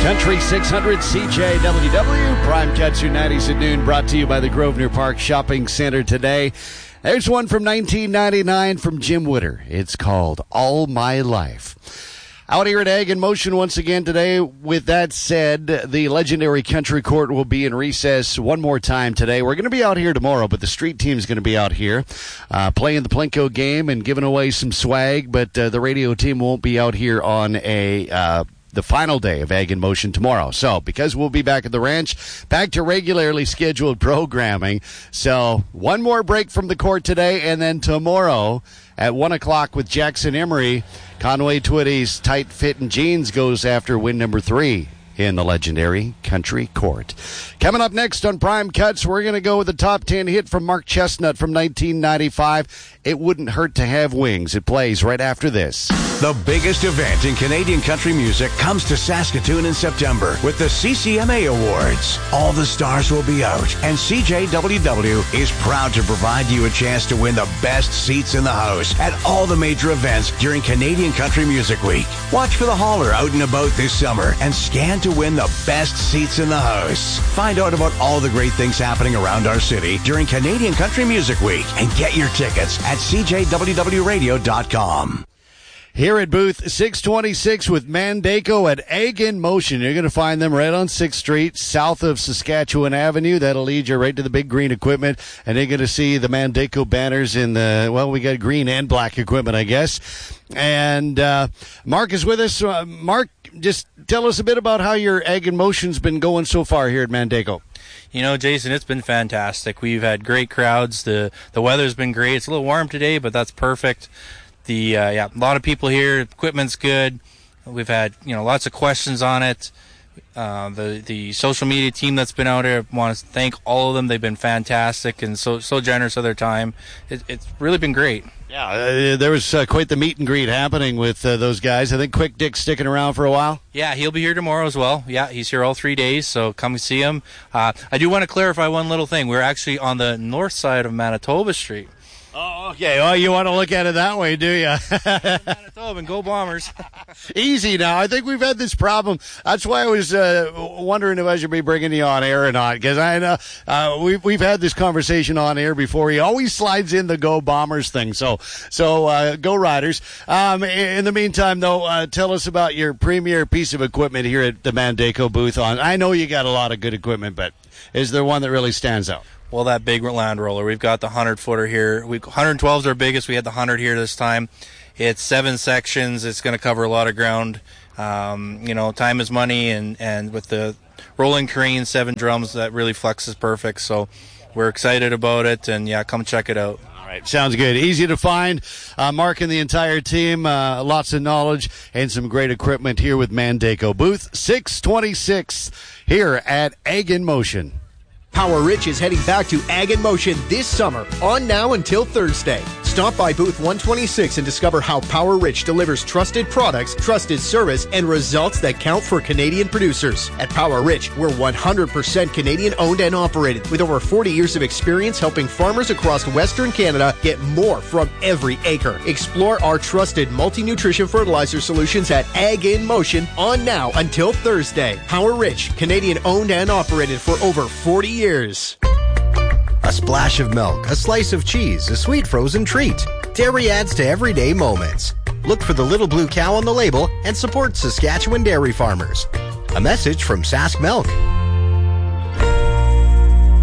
Country 600 CJWW, Prime Cuts your 90s at noon, brought to you by the Grosvenor Park Shopping Center today. There's one from 1999 from Jim Witter. It's called All My Life. Out here at Ag in Motion once again today. With that said, the legendary Country Court will be in recess one more time today. We're going to be out here tomorrow, but the street team is going to be out here playing the Plinko game and giving away some swag, but the radio team won't be out here on the final day of Ag in Motion tomorrow. So, because we'll be back at the ranch, back to regularly scheduled programming. So, one more break from the court today, and then tomorrow at 1 o'clock with Jackson Emery, Conway Twitty's Tight Fittin' Jeans goes after win number 3 in the legendary Country Court. Coming up next on Prime Cuts, we're going to go with the top 10 hit from Mark Chestnut from 1995. It Wouldn't Hurt to Have Wings. It plays right after this. The biggest event in Canadian country music comes to Saskatoon in September with the CCMA Awards. All the stars will be out, and CJWW is proud to provide you a chance to win the best seats in the house at all the major events during Canadian Country Music Week. Watch for the holler out and about this summer and scan to win the best seats in the house. Find out about all the great things happening around our city during Canadian Country Music Week and get your tickets at CJWWRadio.com. Here at booth 626 with Mandako at Ag in Motion. You're going to find them right on 6th Street, south of Saskatchewan Avenue. That'll lead you right to the big green equipment. And you're going to see the Mandako banners in the, well, we got green and black equipment, I guess. And Mark is with us. Mark, just tell us a bit about how your Ag in Motion's been going so far here at Mandako. You know, Jason, it's been fantastic. We've had great crowds. The weather's been great. It's a little warm today, but that's perfect. A lot of people here. Equipment's good. We've had lots of questions on it. The social media team that's been out here, I want to thank all of them. They've been fantastic and so generous of their time. It's really been great. Yeah, there was quite the meet and greet happening with those guys. I think Quick Dick's sticking around for a while. Yeah, he'll be here tomorrow as well. Yeah, he's here all 3 days, so come and see him. I do want to clarify one little thing. We're actually on the north side of Manitoba Street. Oh, okay. Oh, you want to look at it that way, do you? Manitoba and go Bombers. Easy now. I think we've had this problem. That's why I was wondering if I should be bringing you on air or not, because I know we've had this conversation on air before. He always slides in the go Bombers thing. So go Riders. In the meantime, though, tell us about your premier piece of equipment here at the Mandako booth. I know you got a lot of good equipment, but is there one that really stands out? Well, that big land roller. We've got the 100-footer here. 112 is our biggest. We had the 100 here this time. It's 7 sections. It's going to cover a lot of ground. Time is money, and with the rolling crane, 7 drums, that really flexes perfect. So we're excited about it, and yeah, come check it out. All right, sounds good. Easy to find. Mark and the entire team, lots of knowledge and some great equipment here with Mandako. Booth 626 here at Ag in Motion. Power Rich is heading back to Ag in Motion this summer, on now until Thursday. Stop by booth 126 and discover how Power Rich delivers trusted products, trusted service, and results that count for Canadian producers. At Power Rich, we're 100% Canadian owned and operated, with over 40 years of experience helping farmers across Western Canada get more from every acre. Explore our trusted multi-nutrition fertilizer solutions at Ag in Motion, on now until Thursday. Power Rich, Canadian owned and operated for over 40 years. A splash of milk, a slice of cheese, a sweet frozen treat. Dairy adds to everyday moments. Look for the little blue cow on the label and support Saskatchewan dairy farmers. A message from Sask Milk.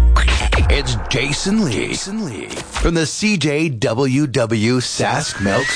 It's Jason Lee from the CJWW Sask Milk